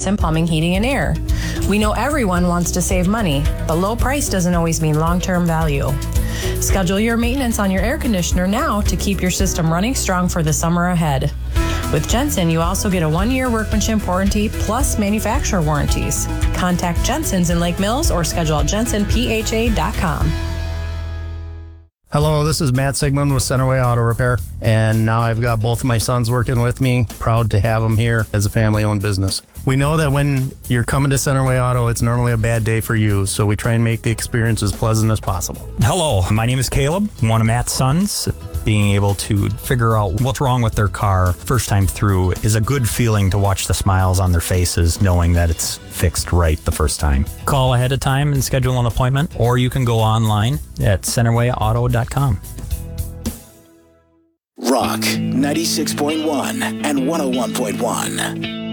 Jensen Plumbing, Heating, and Air. We know everyone wants to save money, but low price doesn't always mean long-term value. Schedule your maintenance on your air conditioner now to keep your system running strong for the summer ahead. With Jensen, you also get a 1-year workmanship warranty plus manufacturer warranties. Contact Jensen's in Lake Mills or schedule at jensenpha.com. Hello, this is Matt Sigmund with Centerway Auto Repair, and now I've got both of my sons working with me. Proud to have them here as a family-owned business. We know that when you're coming to Centerway Auto, it's normally a bad day for you, so we try and make the experience as pleasant as possible. Hello, my name is Caleb, one of Matt's sons. Being able to figure out what's wrong with their car first time through is a good feeling to watch the smiles on their faces, knowing that it's fixed right the first time. Call ahead of time and schedule an appointment, or you can go online at centerwayauto.com. Rock 96.1 and 101.1.